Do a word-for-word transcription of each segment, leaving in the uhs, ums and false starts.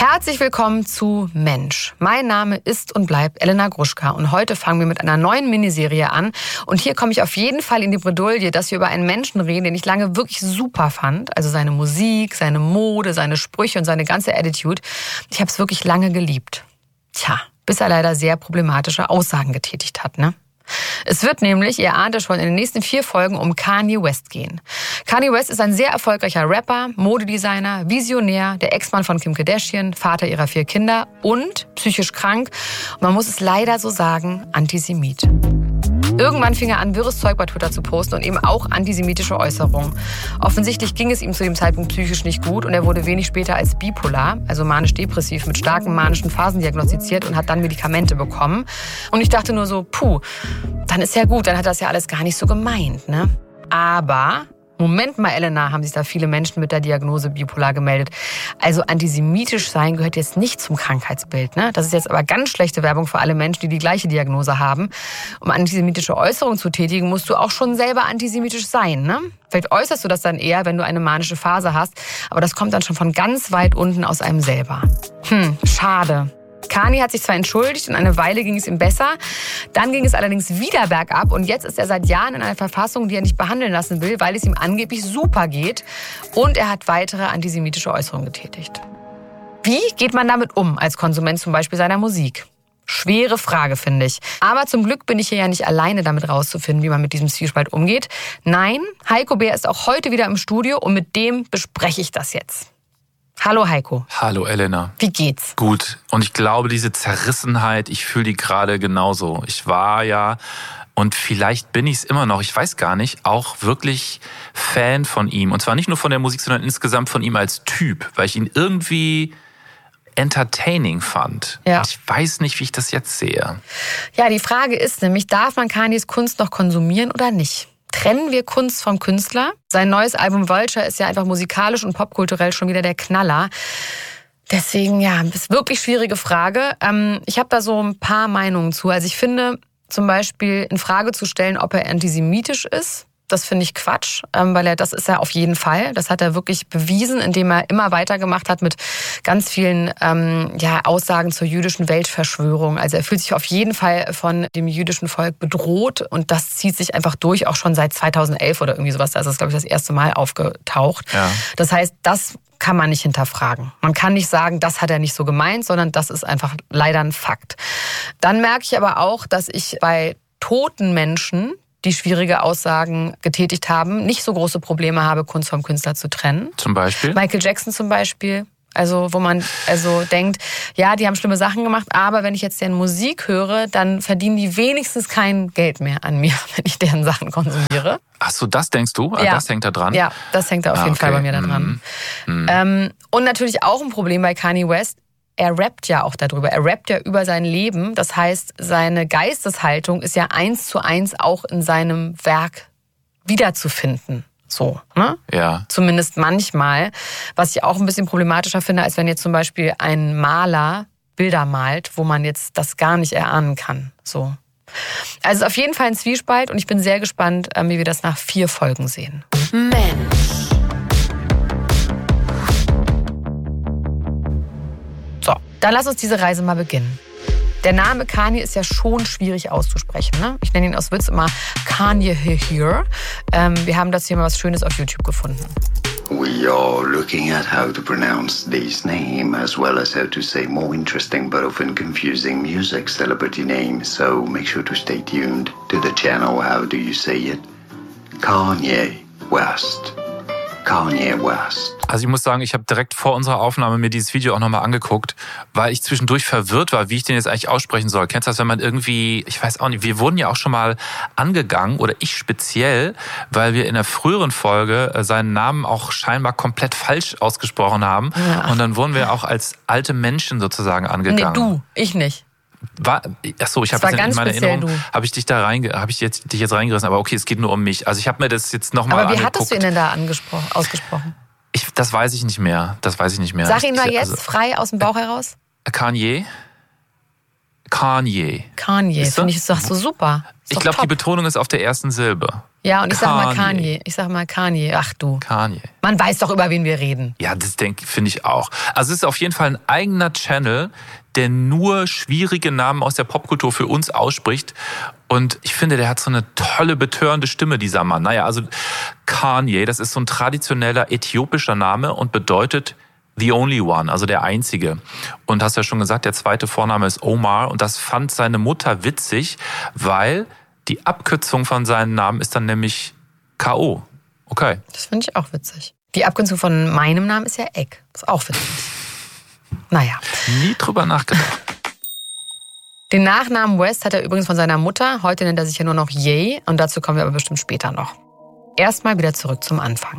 Herzlich willkommen zu Mensch. Mein Name ist und bleibt Elena Gruschka und heute fangen wir mit einer neuen Miniserie an. Und hier komme ich auf jeden Fall in die Bredouille, dass wir über einen Menschen reden, den ich lange wirklich super fand. Also seine Musik, seine Mode, seine Sprüche und seine ganze Attitude. Ich habe es wirklich lange geliebt. Tja, bis er leider sehr problematische Aussagen getätigt hat, ne? Es wird nämlich, ihr ahnt es schon, in den nächsten vier Folgen um Kanye West gehen. Kanye West ist ein sehr erfolgreicher Rapper, Modedesigner, Visionär, der Ex-Mann von Kim Kardashian, Vater ihrer vier Kinder und psychisch krank. Und man muss es leider so sagen, Antisemit. Irgendwann fing er an, wirres Zeug bei Twitter zu posten und eben auch antisemitische Äußerungen. Offensichtlich ging es ihm zu dem Zeitpunkt psychisch nicht gut und er wurde wenig später als bipolar, also manisch-depressiv, mit starken manischen Phasen diagnostiziert und hat dann Medikamente bekommen. Und ich dachte nur so, puh, dann ist ja gut, dann hat das ja alles gar nicht so gemeint, ne? Aber Moment mal, Elena, haben sich da viele Menschen mit der Diagnose bipolar gemeldet. Also antisemitisch sein gehört jetzt nicht zum Krankheitsbild, ne? Das ist jetzt aber ganz schlechte Werbung für alle Menschen, die die gleiche Diagnose haben. Um antisemitische Äußerungen zu tätigen, musst du auch schon selber antisemitisch sein, ne? Vielleicht äußerst du das dann eher, wenn du eine manische Phase hast, aber das kommt dann schon von ganz weit unten aus einem selber. Hm, schade. Kanye hat sich zwar entschuldigt und eine Weile ging es ihm besser, dann ging es allerdings wieder bergab und jetzt ist er seit Jahren in einer Verfassung, die er nicht behandeln lassen will, weil es ihm angeblich super geht und er hat weitere antisemitische Äußerungen getätigt. Wie geht man damit um als Konsument zum Beispiel seiner Musik? Schwere Frage, finde ich. Aber zum Glück bin ich hier ja nicht alleine damit rauszufinden, wie man mit diesem Zwiespalt umgeht. Nein, Heiko Bär ist auch heute wieder im Studio und mit dem bespreche ich das jetzt. Hallo Heiko. Hallo Elena. Wie geht's? Gut. Und ich glaube, diese Zerrissenheit, ich fühle die gerade genauso. Ich war ja, und vielleicht bin ich es immer noch, ich weiß gar nicht, auch wirklich Fan von ihm. Und zwar nicht nur von der Musik, sondern insgesamt von ihm als Typ, weil ich ihn irgendwie entertaining fand. Ja. Ich weiß nicht, wie ich das jetzt sehe. Ja, die Frage ist nämlich, darf man Kanyes Kunst noch konsumieren oder nicht? Trennen wir Kunst vom Künstler? Sein neues Album Vulture ist ja einfach musikalisch und popkulturell schon wieder der Knaller. Deswegen, ja, ist wirklich schwierige Frage. Ich habe da so ein paar Meinungen zu. Also ich finde zum Beispiel in Frage zu stellen, ob er antisemitisch ist. Das finde ich Quatsch, weil er, das ist er auf jeden Fall. Das hat er wirklich bewiesen, indem er immer weitergemacht hat mit ganz vielen ähm, ja, Aussagen zur jüdischen Weltverschwörung. Also er fühlt sich auf jeden Fall von dem jüdischen Volk bedroht und das zieht sich einfach durch, auch schon seit zweitausendelf oder irgendwie sowas. Da ist das, glaube ich, das erste Mal aufgetaucht. Ja. Das heißt, das kann man nicht hinterfragen. Man kann nicht sagen, das hat er nicht so gemeint, sondern das ist einfach leider ein Fakt. Dann merke ich aber auch, dass ich bei toten Menschen, die schwierige Aussagen getätigt haben, nicht so große Probleme habe, Kunst vom Künstler zu trennen. Zum Beispiel? Michael Jackson zum Beispiel. Also wo man also denkt, ja, die haben schlimme Sachen gemacht, aber wenn ich jetzt deren Musik höre, dann verdienen die wenigstens kein Geld mehr an mir, wenn ich deren Sachen konsumiere. Ach so, das denkst du? Ja. Das hängt da dran? Ja, das hängt da auf ah, jeden okay. Fall bei mir da dran. Mhm. Ähm, und natürlich auch ein Problem bei Kanye West. Er rappt ja auch darüber. Er rappt ja über sein Leben. Das heißt, seine Geisteshaltung ist ja eins zu eins auch in seinem Werk wiederzufinden. So, ne? Ja. Zumindest manchmal. Was ich auch ein bisschen problematischer finde, als wenn jetzt zum Beispiel ein Maler Bilder malt, wo man jetzt das gar nicht erahnen kann. So. Also es ist auf jeden Fall ein Zwiespalt und ich bin sehr gespannt, wie wir das nach vier Folgen sehen. Mensch. So, dann lass uns diese Reise mal beginnen. Der Name Kanye ist ja schon schwierig auszusprechen, ne? Ich nenne ihn aus Witz immer Kanye here. Ähm, wir haben dazu hier mal was Schönes auf YouTube gefunden. We are looking at how to pronounce this name as well as how to say more interesting but often confusing music celebrity names. So make sure to stay tuned to the channel. How do you say it? Kanye West. Kanye West. Also ich muss sagen, ich habe direkt vor unserer Aufnahme mir dieses Video auch nochmal angeguckt, weil ich zwischendurch verwirrt war, wie ich den jetzt eigentlich aussprechen soll. Kennst du das, wenn man irgendwie, ich weiß auch nicht, wir wurden ja auch schon mal angegangen, oder ich speziell, weil wir in der früheren Folge seinen Namen auch scheinbar komplett falsch ausgesprochen haben. Ja. Und dann wurden wir auch als alte Menschen sozusagen angegangen. Nee, du, ich nicht. War, ach so, ich habe jetzt in meiner Erinnerung, habe ich dich da rein, habe ich jetzt dich jetzt reingerissen, aber okay, es geht nur um mich. Also ich habe mir das jetzt nochmal angeguckt. Aber wie hattest du ihn denn da angesprochen, ausgesprochen? Ich, das weiß ich nicht mehr. Das weiß ich nicht mehr. Sag ihn mal ich, jetzt also, frei aus dem Bauch heraus. Kanye. Kanye. Kanye, finde ich, ist doch so super. Ist ich glaube, die Betonung ist auf der ersten Silbe. Ja, und ich sag mal Kanye. Ich sag mal Kanye. Ach du. Kanye. Man weiß doch, über wen wir reden. Ja, das denke finde ich auch. Also es ist auf jeden Fall ein eigener Channel, der nur schwierige Namen aus der Popkultur für uns ausspricht. Und ich finde, der hat so eine tolle, betörende Stimme, dieser Mann. Naja, also Kanye, das ist so ein traditioneller äthiopischer Name und bedeutet The Only One, also der Einzige. Und hast ja schon gesagt, der zweite Vorname ist Omar. Und das fand seine Mutter witzig, weil die Abkürzung von seinem Namen ist dann nämlich K O. Okay. Das finde ich auch witzig. Die Abkürzung von meinem Namen ist ja Egg. Ist auch witzig. Naja. Nie drüber nachgedacht. Den Nachnamen West hat er übrigens von seiner Mutter. Heute nennt er sich ja nur noch Ye. Und dazu kommen wir aber bestimmt später noch. Erstmal wieder zurück zum Anfang.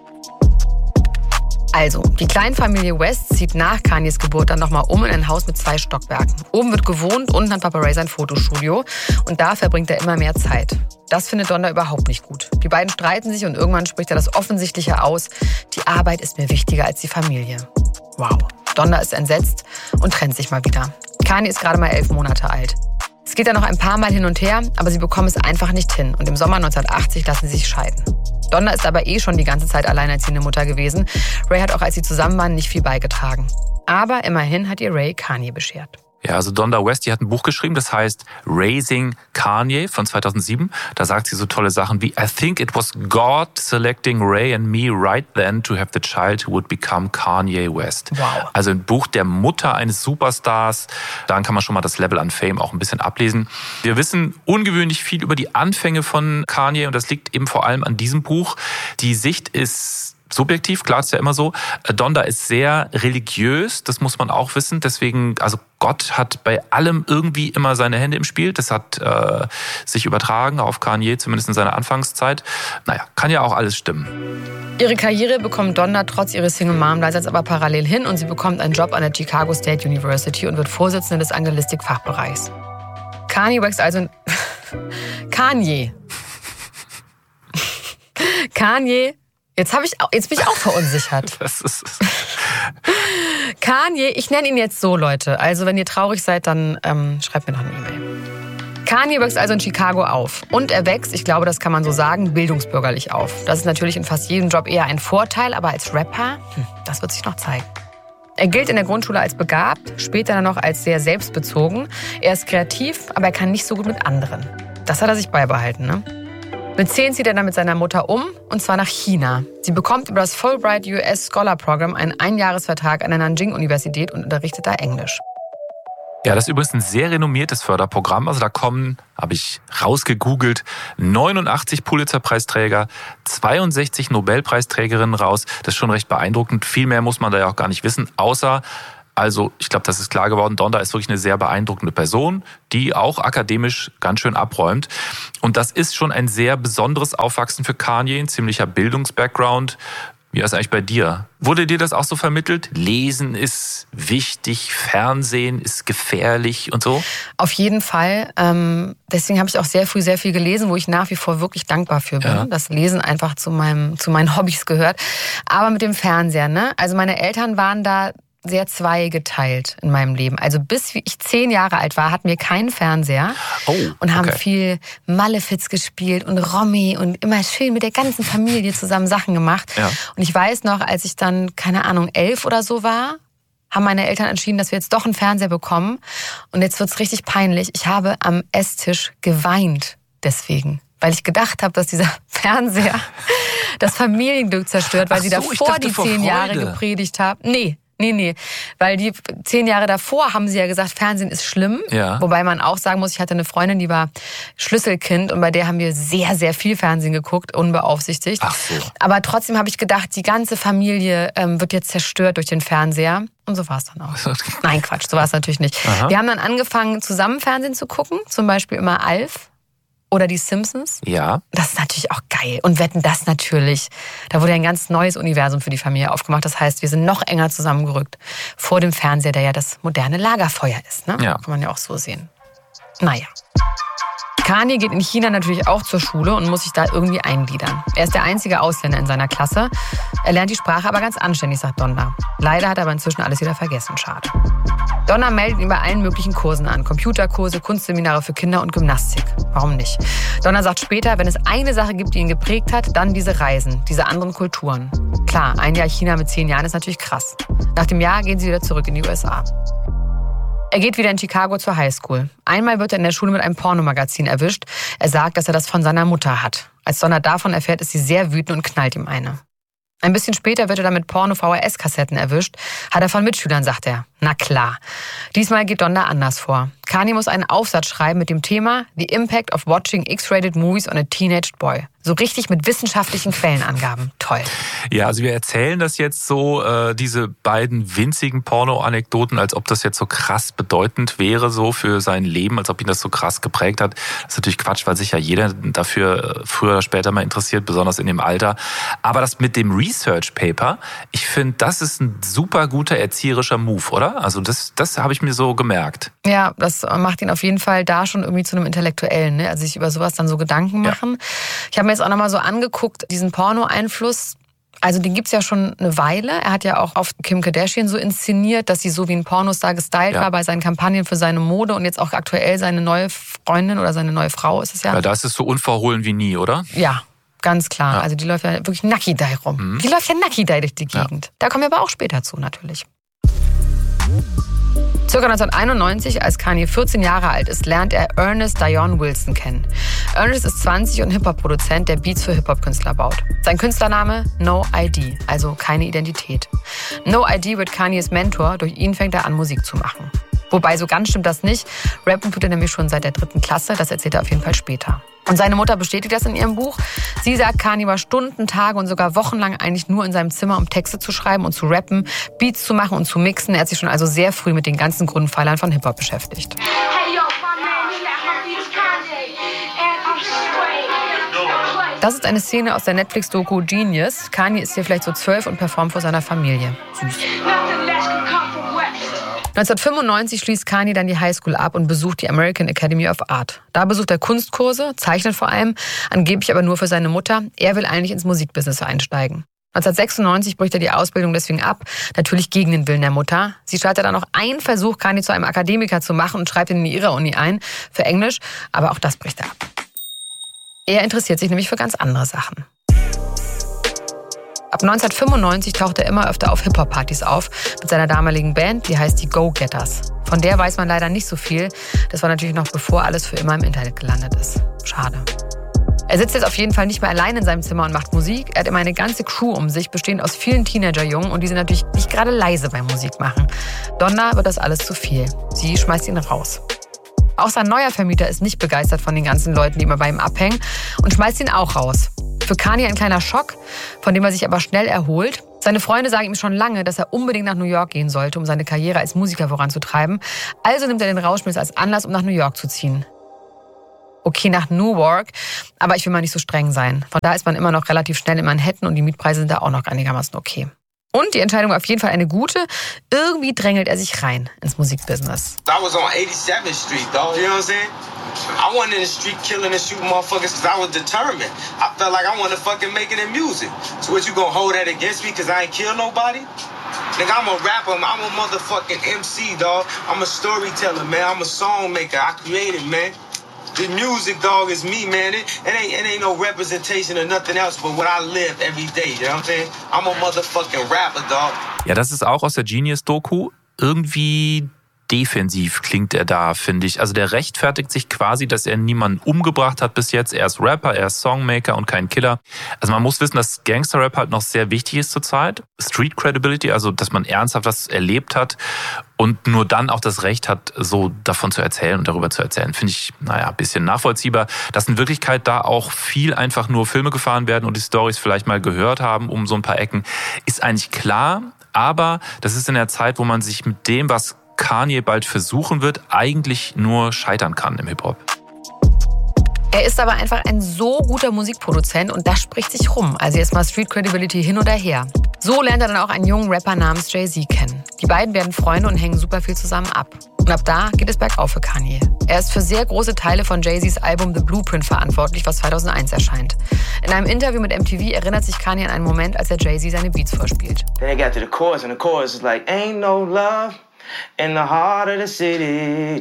Also, die Kleinfamilie West zieht nach Kanyes Geburt dann nochmal um in ein Haus mit zwei Stockwerken. Oben wird gewohnt, unten hat Papa Ray sein Fotostudio. Und da verbringt er immer mehr Zeit. Das findet Donda überhaupt nicht gut. Die beiden streiten sich und irgendwann spricht er das Offensichtliche aus. Die Arbeit ist mir wichtiger als die Familie. Wow. Donda ist entsetzt und trennt sich mal wieder. Kanye ist gerade mal elf Monate alt. Es geht dann noch ein paar Mal hin und her, aber sie bekommen es einfach nicht hin. Und im Sommer neunzehnhundertachtzig lassen sie sich scheiden. Donda ist aber eh schon die ganze Zeit alleinerziehende Mutter gewesen. Ray hat auch, als sie zusammen waren, nicht viel beigetragen. Aber immerhin hat ihr Ray Kanye beschert. Ja, also Donda West, die hat ein Buch geschrieben, das heißt Raising Kanye von zweitausendsieben. Da sagt sie so tolle Sachen wie I think it was God selecting Ray and me right then to have the child who would become Kanye West. Wow. Also ein Buch der Mutter eines Superstars. Daran kann man schon mal das Level an Fame auch ein bisschen ablesen. Wir wissen ungewöhnlich viel über die Anfänge von Kanye und das liegt eben vor allem an diesem Buch. Die Sicht ist subjektiv, klar, ist ja immer so. Donda ist sehr religiös, das muss man auch wissen. Deswegen, also Gott hat bei allem irgendwie immer seine Hände im Spiel. Das hat äh, sich übertragen auf Kanye, zumindest in seiner Anfangszeit. Naja, kann ja auch alles stimmen. Ihre Karriere bekommt Donda trotz ihres Single-Mom-Daseins aber parallel hin und sie bekommt einen Job an der Chicago State University und wird Vorsitzende des Anglistik-Fachbereichs. Kanye wächst also... Kanye. Kanye... Jetzt, hab ich, jetzt bin ich auch verunsichert. Das ist Kanye, ich nenne ihn jetzt so, Leute. Also wenn ihr traurig seid, dann ähm, schreibt mir noch eine E-Mail. Kanye wächst also in Chicago auf. Und er wächst, ich glaube, das kann man so sagen, bildungsbürgerlich auf. Das ist natürlich in fast jedem Job eher ein Vorteil, aber als Rapper, hm, das wird sich noch zeigen. Er gilt in der Grundschule als begabt, später dann noch als sehr selbstbezogen. Er ist kreativ, aber er kann nicht so gut mit anderen. Das hat er sich beibehalten, ne? Mit zehn zieht er dann mit seiner Mutter um, und zwar nach China. Sie bekommt über das Fulbright U S Scholar Program einen Einjahresvertrag an der Nanjing-Universität und unterrichtet da Englisch. Ja, das ist übrigens ein sehr renommiertes Förderprogramm. Also da kommen, habe ich rausgegoogelt, neunundachtzig Pulitzer-Preisträger, zweiundsechzig Nobelpreisträgerinnen raus. Das ist schon recht beeindruckend. Viel mehr muss man da ja auch gar nicht wissen, außer... Also ich glaube, das ist klar geworden, Donda ist wirklich eine sehr beeindruckende Person, die auch akademisch ganz schön abräumt. Und das ist schon ein sehr besonderes Aufwachsen für Kanye, ein ziemlicher Bildungsbackground. Wie ist es eigentlich bei dir? Wurde dir das auch so vermittelt? Lesen ist wichtig, Fernsehen ist gefährlich und so? Auf jeden Fall. Ähm, deswegen habe ich auch sehr früh sehr viel gelesen, wo ich nach wie vor wirklich dankbar für bin. Ja. Das Lesen einfach zu meinem, zu meinen Hobbys gehört. Aber mit dem Fernseher, ne? Also meine Eltern waren da sehr zweigeteilt in meinem Leben. Also bis ich zehn Jahre alt war, hatten wir keinen Fernseher oh, und haben okay. viel Malefiz gespielt und Romy und immer schön mit der ganzen Familie zusammen Sachen gemacht. Ja. Und ich weiß noch, als ich dann, keine Ahnung, elf oder so war, haben meine Eltern entschieden, dass wir jetzt doch einen Fernseher bekommen. Und jetzt wird's richtig peinlich. Ich habe am Esstisch geweint deswegen. Weil ich gedacht habe, dass dieser Fernseher das Familienglück zerstört, weil Ach sie so, davor die zehn Jahre gepredigt haben. Nee. Nee, nee, weil die zehn Jahre davor haben sie ja gesagt, Fernsehen ist schlimm. Ja. Wobei man auch sagen muss, ich hatte eine Freundin, die war Schlüsselkind und bei der haben wir sehr, sehr viel Fernsehen geguckt, unbeaufsichtigt. Ach so. Aber trotzdem habe ich gedacht, die ganze Familie ähm, wird jetzt zerstört durch den Fernseher. Und so war es dann auch. Nein, Quatsch, so war es natürlich nicht. Aha. Wir haben dann angefangen, zusammen Fernsehen zu gucken, zum Beispiel immer Alf. Oder die Simpsons. Ja. Das ist natürlich auch geil. Und Wetten, das natürlich. Da wurde ein ganz neues Universum für die Familie aufgemacht. Das heißt, wir sind noch enger zusammengerückt vor dem Fernseher, der ja das moderne Lagerfeuer ist. Ne? Ja. Kann man ja auch so sehen. Naja. Kanye geht in China natürlich auch zur Schule und muss sich da irgendwie eingliedern. Er ist der einzige Ausländer in seiner Klasse. Er lernt die Sprache aber ganz anständig, sagt Donda. Leider hat er aber inzwischen alles wieder vergessen, schade. Donda meldet ihn bei allen möglichen Kursen an. Computerkurse, Kunstseminare für Kinder und Gymnastik. Warum nicht? Donda sagt später, wenn es eine Sache gibt, die ihn geprägt hat, dann diese Reisen, diese anderen Kulturen. Klar, ein Jahr China mit zehn Jahren ist natürlich krass. Nach dem Jahr gehen sie wieder zurück in die U S A. Er geht wieder in Chicago zur Highschool. Einmal wird er in der Schule mit einem Pornomagazin erwischt. Er sagt, dass er das von seiner Mutter hat. Als Donda davon erfährt, ist sie sehr wütend und knallt ihm eine. Ein bisschen später wird er dann mit Porno-V H S-Kassetten erwischt. Hat er von Mitschülern, sagt er. Na klar. Diesmal geht Donda anders vor. Kanye muss einen Aufsatz schreiben mit dem Thema The Impact of Watching X-Rated Movies on a Teenaged Boy. So richtig mit wissenschaftlichen Quellenangaben. Toll. Ja, also wir erzählen das jetzt so, äh, diese beiden winzigen Porno-Anekdoten, als ob das jetzt so krass bedeutend wäre so für sein Leben, als ob ihn das so krass geprägt hat. Das ist natürlich Quatsch, weil sich ja jeder dafür früher oder später mal interessiert, besonders in dem Alter. Aber das mit dem Research Paper, ich finde, das ist ein super guter erzieherischer Move, oder? Also das, das habe ich mir so gemerkt. Ja, das macht ihn auf jeden Fall da schon irgendwie zu einem Intellektuellen, ne? Also sich über sowas dann so Gedanken machen. Ja. Ich habe mir jetzt auch nochmal so angeguckt, diesen Porno-Einfluss. Also den gibt's ja schon eine Weile. Er hat ja auch auf Kim Kardashian so inszeniert, dass sie so wie ein Pornostar gestylt ja. war bei seinen Kampagnen für seine Mode und jetzt auch aktuell seine neue Freundin oder seine neue Frau ist es ja. Ja, da ist es so unverhohlen wie nie, oder? Ja. Ganz klar. Ja. Also die läuft ja wirklich nacki-dai rum. Mhm. Die läuft ja nacki-dai durch die Gegend. Ja. Da kommen wir aber auch später zu, natürlich. Circa neunzehnhunderteinundneunzig, als Kanye vierzehn Jahre alt ist, lernt er Ernest Dion Wilson kennen. Ernest ist zwanzig und Hip-Hop-Produzent, der Beats für Hip-Hop-Künstler baut. Sein Künstlername No I D, also keine Identität. No I D wird Kanyes Mentor, durch ihn fängt er an, Musik zu machen. Wobei, so ganz stimmt das nicht. Rappen tut er nämlich schon seit der dritten Klasse, das erzählt er auf jeden Fall später. Und seine Mutter bestätigt das in ihrem Buch. Sie sagt, Kanye war Stunden, Tage und sogar wochenlang eigentlich nur in seinem Zimmer, um Texte zu schreiben und zu rappen, Beats zu machen und zu mixen. Er hat sich schon also sehr früh mit den ganzen Grundpfeilern von Hip-Hop beschäftigt. Das ist eine Szene aus der Netflix-Doku Genius. Kanye ist hier vielleicht so zwölf und performt vor seiner Familie. Süß. neunzehnhundertfünfundneunzig schließt Kanye dann die Highschool ab und besucht die American Academy of Art. Da besucht er Kunstkurse, zeichnet vor allem, angeblich aber nur für seine Mutter. Er will eigentlich ins Musikbusiness einsteigen. neunzehnhundertsechsundneunzig bricht er die Ausbildung deswegen ab, natürlich gegen den Willen der Mutter. Sie startet dann noch einen Versuch, Kanye zu einem Akademiker zu machen und schreibt ihn in ihrer Uni ein für Englisch, aber auch das bricht er ab. Er interessiert sich nämlich für ganz andere Sachen. Ab neunzehnhundertfünfundneunzig taucht er immer öfter auf Hip-Hop-Partys auf mit seiner damaligen Band, die heißt die Go-Getters. Von der weiß man leider nicht so viel. Das war natürlich noch bevor alles für immer im Internet gelandet ist. Schade. Er sitzt jetzt auf jeden Fall nicht mehr allein in seinem Zimmer und macht Musik. Er hat immer eine ganze Crew um sich, bestehend aus vielen Teenager-Jungen und die sind natürlich nicht gerade leise beim Musikmachen. Donda wird das alles zu viel. Sie schmeißt ihn raus. Auch sein neuer Vermieter ist nicht begeistert von den ganzen Leuten, die immer bei ihm abhängen und schmeißt ihn auch raus. Für Kanye ein kleiner Schock, von dem er sich aber schnell erholt. Seine Freunde sagen ihm schon lange, dass er unbedingt nach New York gehen sollte, um seine Karriere als Musiker voranzutreiben. Also nimmt er den Rauschmiss als Anlass, um nach New York zu ziehen. Okay, nach Newark, aber ich will mal nicht so streng sein. Von da ist man immer noch relativ schnell in Manhattan und die Mietpreise sind da auch noch einigermaßen okay. Und die Entscheidung war auf jeden Fall eine gute. Irgendwie drängelt er sich rein ins Musikbusiness. I was on eighty-seventh Street, dog. You know what I'm saying? I wasn't in the street killing and shooting motherfuckers because I was determined. I felt like I wanted to fucking make it in music. So what, you gonna hold that against me because I ain't kill nobody? Nigga, I'm a rapper. I'm a motherfucking M C, dog. I'm a storyteller, man. I'm a song maker. I created, man. The music, dog, is me, man. It, it ain't it ain't no representation or nothing else but what I live every day, you know what I'm saying? I'm a motherfucking rapper, dog. Ja, das ist auch aus der Genius-Doku. Irgendwie defensiv klingt er da, finde ich. Also der rechtfertigt sich quasi, dass er niemanden umgebracht hat bis jetzt. Er ist Rapper, er ist Songmaker und kein Killer. Also man muss wissen, dass Gangster-Rap halt noch sehr wichtig ist zurzeit. Street Credibility, also dass man ernsthaft was erlebt hat und nur dann auch das Recht hat, so davon zu erzählen und darüber zu erzählen. Finde ich, naja, ein bisschen nachvollziehbar. Dass in Wirklichkeit da auch viel einfach nur Filme gefahren werden und die Storys vielleicht mal gehört haben um so ein paar Ecken, ist eigentlich klar. Aber das ist in der Zeit, wo man sich mit dem, was Kanye bald versuchen wird, eigentlich nur scheitern kann im Hip-Hop. Er ist aber einfach ein so guter Musikproduzent und das spricht sich rum. Also jetzt mal Street Credibility hin oder her. So lernt er dann auch einen jungen Rapper namens Jay-Z kennen. Die beiden werden Freunde und hängen super viel zusammen ab. Und ab da geht es bergauf für Kanye. Er ist für sehr große Teile von Jay-Z's Album The Blueprint verantwortlich, was zweitausendeins erscheint. In einem Interview mit M T V erinnert sich Kanye an einen Moment, als er Jay-Z seine Beats vorspielt. Then they got to the chorus and the chorus is like, ain't no love in the heart of the city.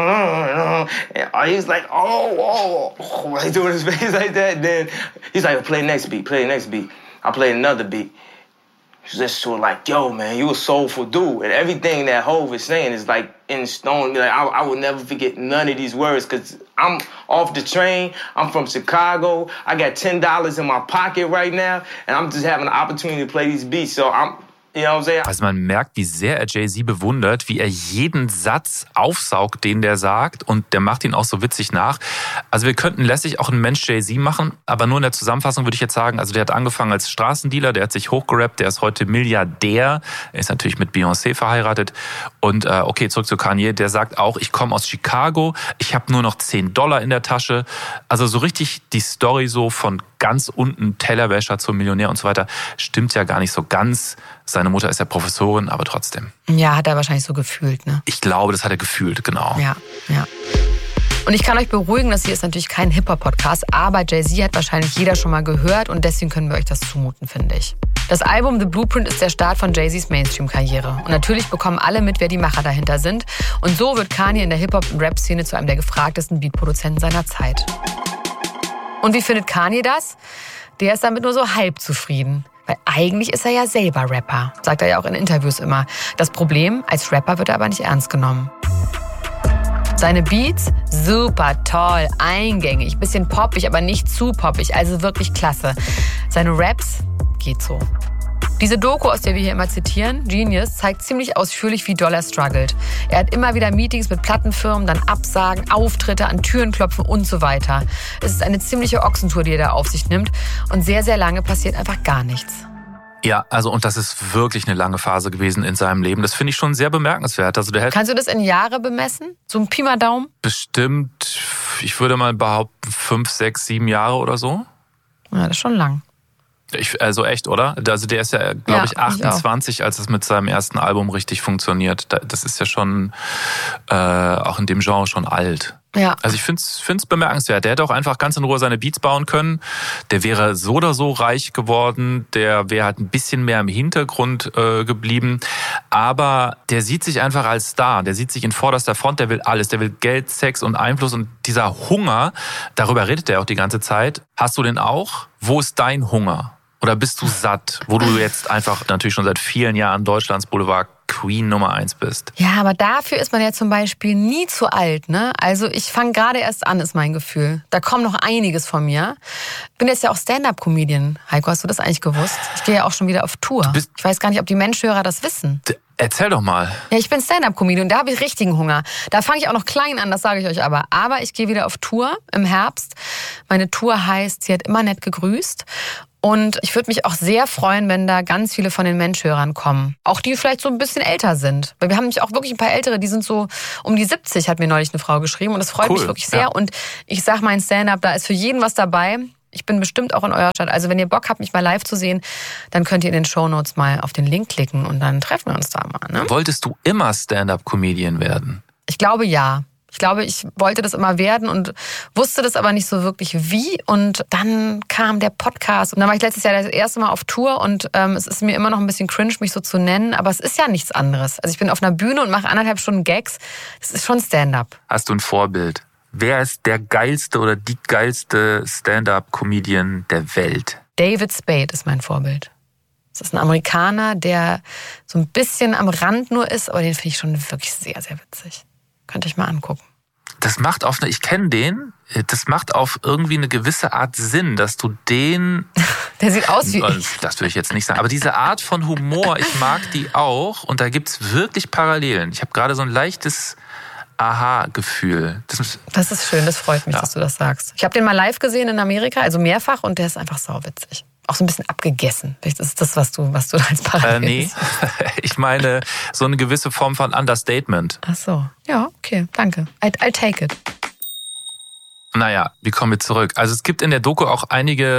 And he's like, oh, oh, oh. He's doing his face like that. And then he's like, play the next beat, play the next beat. I played another beat. Just sort of like, yo, man, you a soulful dude. And everything that Hov is saying is like in stone. Like, I, I will never forget none of these words because I'm off the train. I'm from Chicago. I got ten dollars in my pocket right now. And I'm just having the opportunity to play these beats. So I'm... You know what I'm saying? Also man merkt, wie sehr er Jay-Z bewundert, wie er jeden Satz aufsaugt, den der sagt, und der macht ihn auch so witzig nach. Also wir könnten lässig auch einen Mensch Jay-Z machen, aber nur in der Zusammenfassung würde ich jetzt sagen, also der hat angefangen als Straßendealer, der hat sich hochgerappt, der ist heute Milliardär, er ist natürlich mit Beyoncé verheiratet und äh, okay, zurück zu Kanye, der sagt auch, ich komme aus Chicago, ich habe nur noch zehn Dollar in der Tasche, also so richtig die Story so von ganz unten Tellerwäscher zum Millionär und so weiter, stimmt ja gar nicht so ganz. Seine Mutter ist ja Professorin, aber trotzdem. Ja, hat er wahrscheinlich so gefühlt, ne? Ich glaube, das hat er gefühlt, genau. Ja, ja. Und ich kann euch beruhigen, das hier ist natürlich kein Hip-Hop-Podcast, aber Jay-Z hat wahrscheinlich jeder schon mal gehört und deswegen können wir euch das zumuten, finde ich. Das Album The Blueprint ist der Start von Jay-Z's Mainstream-Karriere. Und natürlich bekommen alle mit, wer die Macher dahinter sind. Und so wird Kanye in der Hip-Hop- und Rap-Szene zu einem der gefragtesten Beatproduzenten seiner Zeit. Und wie findet Kanye das? Der ist damit nur so halb zufrieden. Weil eigentlich ist er ja selber Rapper, sagt er ja auch in Interviews immer. Das Problem, als Rapper wird er aber nicht ernst genommen. Seine Beats, super toll, eingängig, bisschen poppig, aber nicht zu poppig, also wirklich klasse. Seine Raps, geht so. Diese Doku, aus der wir hier immer zitieren, Genius, zeigt ziemlich ausführlich, wie doll er struggelt. Er hat immer wieder Meetings mit Plattenfirmen, dann Absagen, Auftritte, an Türen klopfen und so weiter. Es ist eine ziemliche Ochsentour, die er da auf sich nimmt. Und sehr, sehr lange passiert einfach gar nichts. Ja, also und das ist wirklich eine lange Phase gewesen in seinem Leben. Das finde ich schon sehr bemerkenswert. Also der Kannst du das in Jahre bemessen? So ein Pi mal Daumen? Bestimmt, ich würde mal behaupten, fünf, sechs, sieben Jahre oder so. Ja, das ist schon lang. Ich, also echt, oder? Also der ist ja, glaube ja, ich, achtundzwanzig, ich als es mit seinem ersten Album richtig funktioniert. Das ist ja schon äh, auch in dem Genre schon alt. Ja. Also ich finde es bemerkenswert. Der hätte auch einfach ganz in Ruhe seine Beats bauen können. Der wäre so oder so reich geworden. Der wäre halt ein bisschen mehr im Hintergrund äh, geblieben. Aber der sieht sich einfach als Star. Der sieht sich in vorderster Front. Der will alles. Der will Geld, Sex und Einfluss. Und dieser Hunger, darüber redet er auch die ganze Zeit. Hast du den auch? Wo ist dein Hunger? Oder bist du satt, wo du jetzt einfach natürlich schon seit vielen Jahren Deutschlands Boulevard Queen Nummer eins bist? Ja, aber dafür ist man ja zum Beispiel nie zu alt, ne? Also ich fange gerade erst an, ist mein Gefühl. Da kommt noch einiges von mir. Ich bin jetzt ja auch Stand-Up-Comedian. Heiko, hast du das eigentlich gewusst? Ich gehe ja auch schon wieder auf Tour. Ich weiß gar nicht, ob die Menschhörer das wissen. D- Erzähl doch mal. Ja, ich bin Stand-Up-Comedian und da habe ich richtigen Hunger. Da fange ich auch noch klein an, das sage ich euch aber. Aber ich gehe wieder auf Tour im Herbst. Meine Tour heißt, sie hat immer nett gegrüßt. Und ich würde mich auch sehr freuen, wenn da ganz viele von den Menschhörern kommen. Auch die vielleicht so ein bisschen älter sind. Weil wir haben nämlich auch wirklich ein paar Ältere, die sind so um die siebzig, hat mir neulich eine Frau geschrieben. Und das freut cool. mich wirklich sehr. Ja. Und ich sage mein Stand-Up, da ist für jeden was dabei. Ich bin bestimmt auch in eurer Stadt. Also wenn ihr Bock habt, mich mal live zu sehen, dann könnt ihr in den Shownotes mal auf den Link klicken und dann treffen wir uns da mal. Ne? Wolltest du immer Stand-Up-Comedian werden? Ich glaube, ja. Ich glaube, ich wollte das immer werden und wusste das aber nicht so wirklich wie. Und dann kam der Podcast. Und dann war ich letztes Jahr das erste Mal auf Tour und ähm, es ist mir immer noch ein bisschen cringe, mich so zu nennen. Aber es ist ja nichts anderes. Also ich bin auf einer Bühne und mache anderthalb Stunden Gags. Das ist schon Stand-up. Hast du ein Vorbild? Wer ist der geilste oder die geilste Stand-up-Comedian der Welt? David Spade ist mein Vorbild. Das ist ein Amerikaner, der so ein bisschen am Rand nur ist, aber den finde ich schon wirklich sehr, sehr witzig. Könnte ich mal angucken. Das macht auf eine, ich kenne den, das macht auf irgendwie eine gewisse Art Sinn, dass du den... Der sieht aus wie ich. Das will ich jetzt nicht sagen. Aber diese Art von Humor, ich mag die auch und da gibt's wirklich Parallelen. Ich habe gerade so ein leichtes Aha-Gefühl. Das, das ist schön, das freut mich, ja. dass du das sagst. Ich habe den mal live gesehen in Amerika, also mehrfach, und der ist einfach sauwitzig. Auch so ein bisschen abgegessen. Vielleicht ist das, was du, was du als Parallel äh, nee, ich meine so eine gewisse Form von Understatement. Ach so, ja, okay, danke. I'll, I'll take it. Naja, wie kommen wir zurück? Also es gibt in der Doku auch einige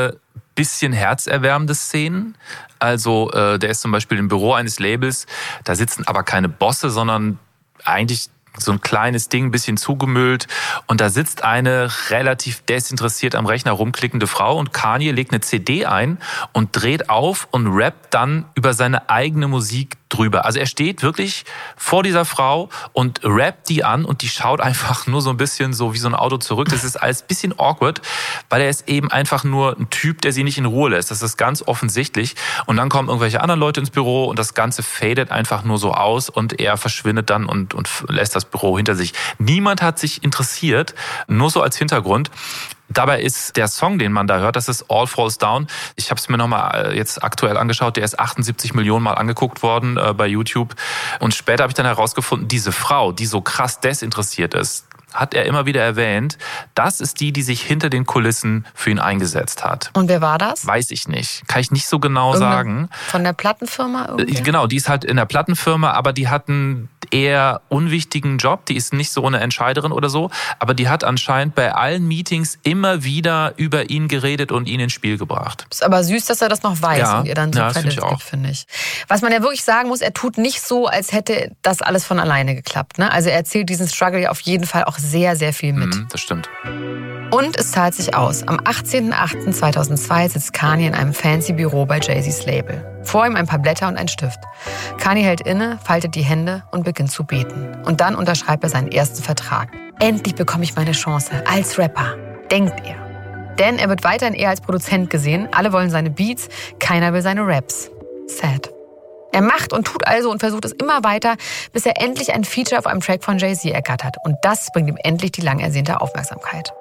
bisschen herzerwärmende Szenen. Also äh, der ist zum Beispiel im Büro eines Labels, da sitzen aber keine Bosse, sondern eigentlich so ein kleines Ding, ein bisschen zugemüllt. Und da sitzt eine relativ desinteressiert am Rechner rumklickende Frau und Kanye legt eine C D ein und dreht auf und rappt dann über seine eigene Musik drüber. Also er steht wirklich vor dieser Frau und rappt die an und die schaut einfach nur so ein bisschen so wie so ein Auto zurück. Das ist alles ein bisschen awkward, weil er ist eben einfach nur ein Typ, der sie nicht in Ruhe lässt. Das ist ganz offensichtlich. Und dann kommen irgendwelche anderen Leute ins Büro und das Ganze fadet einfach nur so aus und er verschwindet dann und, und lässt das Büro hinter sich. Niemand hat sich interessiert, nur so als Hintergrund. Dabei ist der Song, den man da hört, das ist All Falls Down. Ich habe es mir nochmal jetzt aktuell angeschaut. Der ist achtundsiebzig Millionen Mal angeguckt worden äh, bei YouTube. Und später habe ich dann herausgefunden, diese Frau, die so krass desinteressiert ist, hat er immer wieder erwähnt, das ist die, die sich hinter den Kulissen für ihn eingesetzt hat. Und wer war das? Weiß ich nicht. Kann ich nicht so genau Irgende sagen. Von der Plattenfirma irgendwie? Genau, die ist halt in der Plattenfirma, aber die hat einen eher unwichtigen Job. Die ist nicht so eine Entscheiderin oder so, aber die hat anscheinend bei allen Meetings immer wieder über ihn geredet und ihn ins Spiel gebracht. Ist aber süß, dass er das noch weiß Ja, und ihr dann so ja, das Credits find ich auch. gibt, finde ich. Was man ja wirklich sagen muss, er tut nicht so, als hätte das alles von alleine geklappt. Ne? Also er erzählt diesen Struggle ja auf jeden Fall auch sehr, sehr viel mit. Mhm, das stimmt. Und es zahlt sich aus. Am achtzehnten achten zweitausendzwei sitzt Kanye in einem fancy Büro bei Jay-Z's Label. Vor ihm ein paar Blätter und ein Stift. Kanye hält inne, faltet die Hände und beginnt zu beten. Und dann unterschreibt er seinen ersten Vertrag. Endlich bekomme ich meine Chance als Rapper, denkt er. Denn er wird weiterhin eher als Produzent gesehen. Alle wollen seine Beats, keiner will seine Raps. Sad. Er macht und tut also und versucht es immer weiter, bis er endlich ein Feature auf einem Track von Jay-Z ergattert. Und das bringt ihm endlich die lang ersehnte Aufmerksamkeit.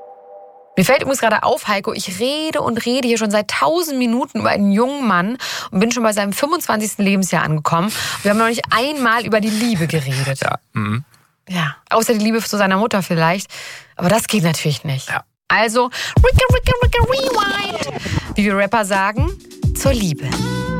Mir fällt übrigens gerade auf, Heiko, ich rede und rede hier schon seit tausend Minuten über einen jungen Mann und bin schon bei seinem fünfundzwanzigsten Lebensjahr angekommen. Wir haben noch nicht einmal über die Liebe geredet. Ja, mhm. Ja, außer die Liebe zu seiner Mutter vielleicht. Aber das geht natürlich nicht. Ja. Also, Ricka, Ricka, Ricka, Rewind. Wie wir Rapper sagen, zur Liebe.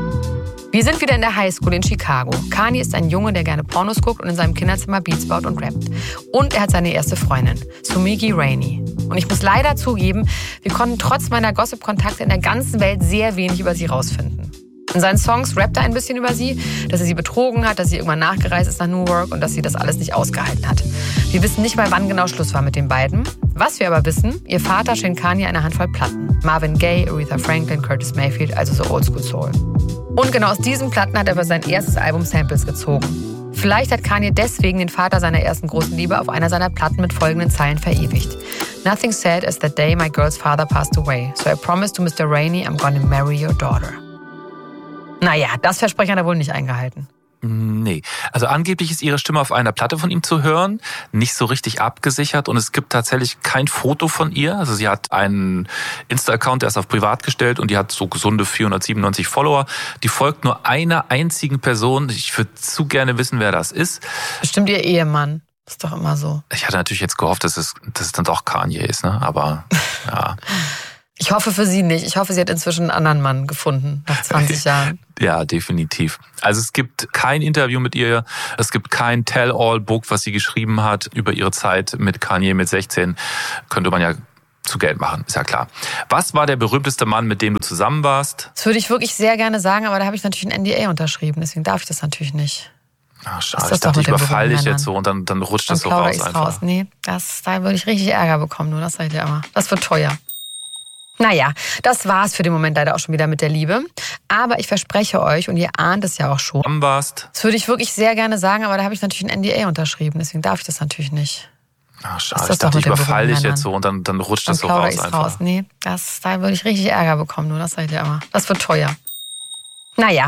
Wir sind wieder in der Highschool in Chicago. Kanye ist ein Junge, der gerne Pornos guckt und in seinem Kinderzimmer Beats baut und rappt. Und er hat seine erste Freundin, Sumigi Rainey. Und ich muss leider zugeben, wir konnten trotz meiner Gossip-Kontakte in der ganzen Welt sehr wenig über sie rausfinden. In seinen Songs rappt er ein bisschen über sie, dass er sie betrogen hat, dass sie irgendwann nachgereist ist nach Newark und dass sie das alles nicht ausgehalten hat. Wir wissen nicht mal, wann genau Schluss war mit den beiden. Was wir aber wissen, ihr Vater schenkt Kanye eine Handvoll Platten. Marvin Gaye, Aretha Franklin, Curtis Mayfield, also so Oldschool Soul. Und genau aus diesen Platten hat er für sein erstes Album Samples gezogen. Vielleicht hat Kanye deswegen den Vater seiner ersten großen Liebe auf einer seiner Platten mit folgenden Zeilen verewigt. Nothing sad as the day my girl's father passed away. So I promised to Mister Rainey I'm gonna marry your daughter. Naja, das Versprechen hat er wohl nicht eingehalten. Nee, also angeblich ist ihre Stimme auf einer Platte von ihm zu hören, nicht so richtig abgesichert und es gibt tatsächlich kein Foto von ihr. Also sie hat einen Insta-Account, der ist auf privat gestellt und die hat so gesunde vierhundertsiebenundneunzig Follower. Die folgt nur einer einzigen Person. Ich würde zu gerne wissen, wer das ist. Bestimmt ihr Ehemann. Ist doch immer so. Ich hatte natürlich jetzt gehofft, dass es, dass es dann doch Kanye ist, ne? Aber ja. Ich hoffe für sie nicht. Ich hoffe, sie hat inzwischen einen anderen Mann gefunden, nach zwanzig Jahren. Ja, definitiv. Also es gibt kein Interview mit ihr, es gibt kein Tell-all-Book, was sie geschrieben hat über ihre Zeit mit Kanye mit sechzehn. Könnte man ja zu Geld machen, ist ja klar. Was war der berühmteste Mann, mit dem du zusammen warst? Das würde ich wirklich sehr gerne sagen, aber da habe ich natürlich ein N D A unterschrieben, deswegen darf ich das natürlich nicht. Ach, schade, ich dachte, ich überfalle dich jetzt so und dann, dann rutscht das so raus einfach. Raus. Nee, das, da würde ich richtig Ärger bekommen, nur das sag ich dir immer. Das wird teuer. Naja, das war's für den Moment leider auch schon wieder mit der Liebe. Aber ich verspreche euch, und ihr ahnt es ja auch schon. Am warst. Das würde ich wirklich sehr gerne sagen, aber da habe ich natürlich ein N D A unterschrieben, deswegen darf ich das natürlich nicht. Ach, schade, ich dachte, ich überfalle dich jetzt so und dann, dann rutscht das so raus einfach. Raus. Nee, das, da würde ich richtig Ärger bekommen, nur das sag ich dir immer. Das wird teuer. Naja.